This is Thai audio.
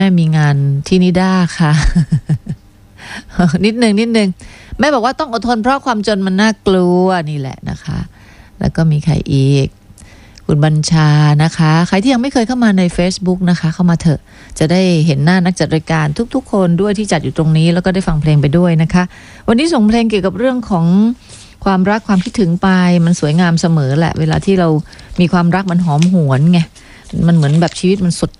แม่มีงานที่นิด้าค่ะ นิดนึงแม่บอกว่าต้องอดทนเพราะความจนมันน่ากลัวนี่แหละนะคะแล้วก็มีใครอีกคุณบัญชานะคะใครที่ยังไม่เคยเข้ามาใน Facebook นะคะเข้ามาเถอะจะได้เห็นหน้านักจัดรายการทุกๆคนด้วยที่จัดอยู่ตรงนี้แล้วก็ได้ฟังเพลงไปด้วยนะคะวันนี้ส่งเพลงเกี่ยวกับเรื่องของความรักความคิดถึงไปมันสวยงามเสมอแหละเวลาที่เรามีความรักมันหอมหวนไงมันเหมือนแบบชีวิตมันสด